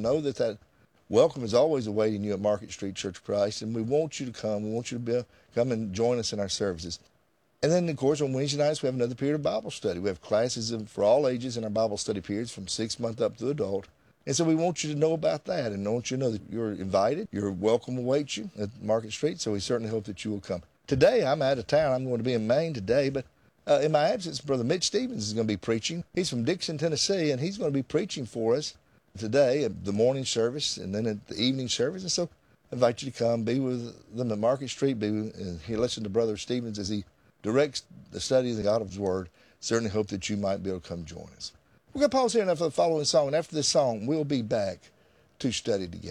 know that welcome is always awaiting you at Market Street Church of Christ, and we want you to come. We want you to come and join us in our services. And then, of course, on Wednesday nights, we have another period of Bible study. We have classes for all ages in our Bible study periods from 6 months up to adult. And so we want you to know about that and want you to know that you're invited. Your welcome awaits you at Market Street, so we certainly hope that you will come. Today, I'm out of town. I'm going to be in Maine today, but in my absence, Brother Mitch Stevens is going to be preaching. He's from Dixon, Tennessee, and he's going to be preaching for us today at the morning service and then at the evening service. And so I invite you to come, be with them at Market Street, listen to Brother Stevens as he directs the study of the God of His Word. Certainly hope that you might be able to come join us. We're going to pause here now for the following song, and after this song, we'll be back to study together.